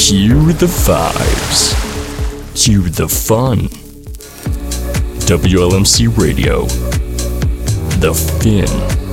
Cue the vibes. Cue the fun. WLMC Radio. The Fin.